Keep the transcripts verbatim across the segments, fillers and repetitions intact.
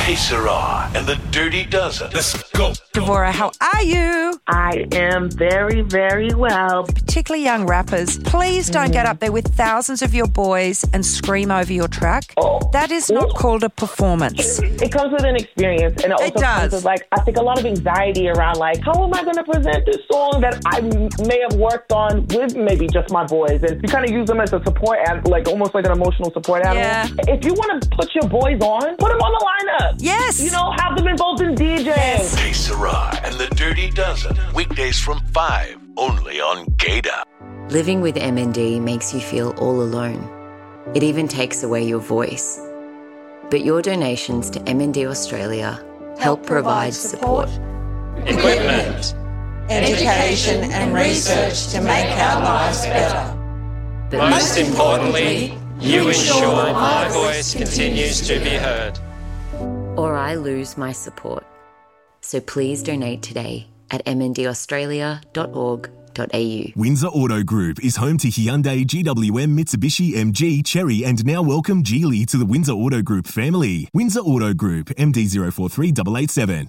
Hey, Sarah, and the Dirty Dozen. Let's go. Devora, how are you? I am very, very well. Particularly young rappers, please don't mm. get up there with thousands of your boys and scream over your track. Oh. That is not Ooh. called a performance. It comes with an experience, and it also it does. comes with, like, I think a lot of anxiety around, like, how am I going to present this song that I m- may have worked on with maybe just my boys? And you kind of use them as a support, ad- like almost like an emotional support animal. Yeah. If you want to put your boys on, put them on the lineup. Yes. You know, have them involved in DJing. Yes. Hey, Sarah, and the Dirty Dozen. Weekdays from five, only on Gator. Living with M N D makes you feel all alone. It even takes away your voice. But your donations to M N D Australia help, help provide support, equipment, education and research to make our lives better. But most importantly, you ensure my voice continues to be heard. Or I lose my support. So please donate today at m n d australia dot org dot a u. Windsor Auto Group is home to Hyundai, G W M, Mitsubishi, M G, Chery, and now welcome Geely to the Windsor Auto Group family. Windsor Auto Group, M D zero four three eight eight seven.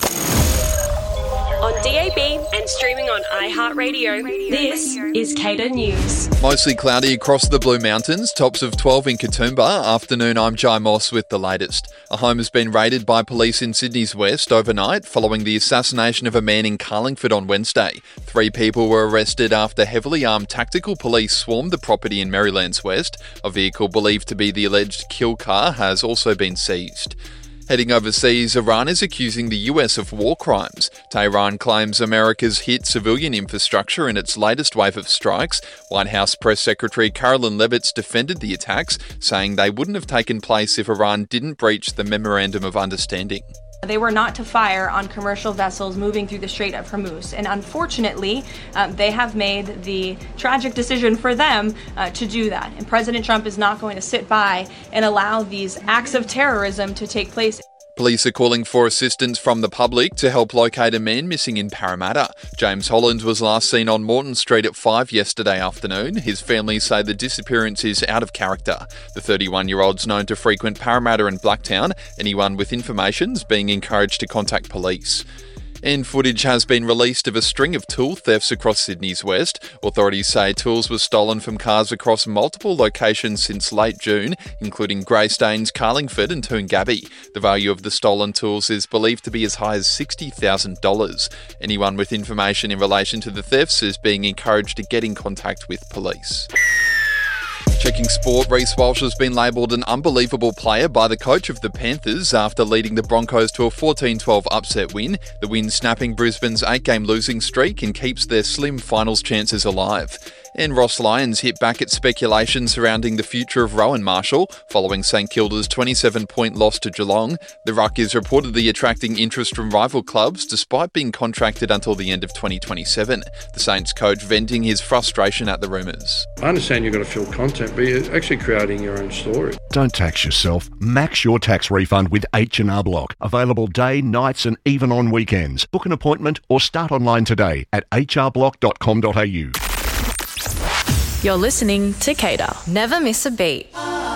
On D A B and streaming on iHeartRadio, this is Cater News. Mostly cloudy across the Blue Mountains, tops of twelve in Katoomba. Afternoon, I'm Jai Moss with the latest. A home has been raided by police in Sydney's west overnight following the assassination of a man in Carlingford on Wednesday. Three people were arrested after heavily armed tactical police swarmed the property in Maryland's west. A vehicle believed to be the alleged kill car has also been seized. Heading overseas, Iran is accusing the U S of war crimes. Tehran claims America's hit civilian infrastructure in its latest wave of strikes. White House Press Secretary Carolyn Leavitt defended the attacks, saying they wouldn't have taken place if Iran didn't breach the Memorandum of Understanding. They were not to fire on commercial vessels moving through the Strait of Hormuz. And unfortunately, um, they have made the tragic decision for them uh, to do that. And President Trump is not going to sit by and allow these acts of terrorism to take place. Police are calling for assistance from the public to help locate a man missing in Parramatta. James Holland was last seen on Morton Street at five yesterday afternoon. His family say the disappearance is out of character. The thirty-one-year-old's known to frequent Parramatta and Blacktown. Anyone with information is being encouraged to contact police. And footage has been released of a string of tool thefts across Sydney's west. Authorities say tools were stolen from cars across multiple locations since late June, including Greystanes, Carlingford and Toongabbie. The value of the stolen tools is believed to be as high as sixty thousand dollars. Anyone with information in relation to the thefts is being encouraged to get in contact with police. Checking sport, Reece Walsh has been labelled an unbelievable player by the coach of the Panthers after leading the Broncos to a fourteen twelve upset win. The win snapping Brisbane's eight-game losing streak and keeps their slim finals chances alive. And Ross Lyons hit back at speculation surrounding the future of Rowan Marshall following St Kilda's twenty-seven point loss to Geelong. The Ruck is reportedly attracting interest from rival clubs despite being contracted until the end of twenty twenty-seven. The Saints coach venting his frustration at the rumours. I understand you've got to fill content, but you're actually creating your own story. Don't tax yourself. Max your tax refund with H and R Block. Available day, nights and even on weekends. Book an appointment or start online today at h r block dot com dot a u. You're listening to Cater. Never miss a beat.